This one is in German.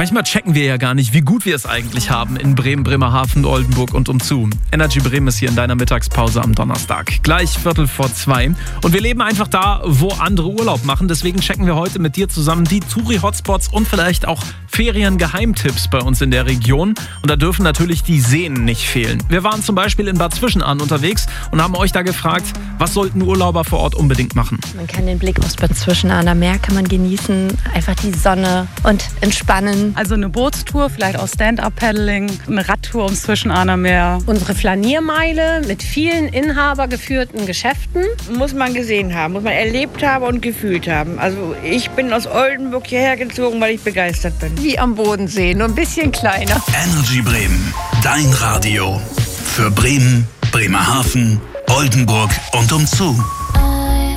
Manchmal checken wir ja gar nicht, wie gut wir es eigentlich haben in Bremen, Bremerhaven, Oldenburg und umzu. Energy Bremen ist hier in deiner Mittagspause am Donnerstag. Gleich 1:45. Und wir leben einfach da, wo andere Urlaub machen. Deswegen checken wir heute mit dir zusammen die Touri-Hotspots und vielleicht auch Ferien-Geheimtipps bei uns in der Region. Und da dürfen natürlich die Seen nicht fehlen. Wir waren zum Beispiel in Bad Zwischenahn unterwegs und haben euch da gefragt, was sollten Urlauber vor Ort unbedingt machen? Man kann den Blick aufs Bad Zwischenahner Meer kann man genießen, einfach die Sonne und entspannen. Also eine Bootstour, vielleicht auch Stand-Up-Paddling, eine Radtour ums Zwischenahner Meer. Unsere Flaniermeile mit vielen inhabergeführten Geschäften. Muss man gesehen haben, muss man erlebt haben und gefühlt haben. Also ich bin aus Oldenburg hierher gezogen, weil ich begeistert bin. Wie am Bodensee, nur ein bisschen kleiner. Energy Bremen, dein Radio. Für Bremen, Bremerhaven, Oldenburg und umzu.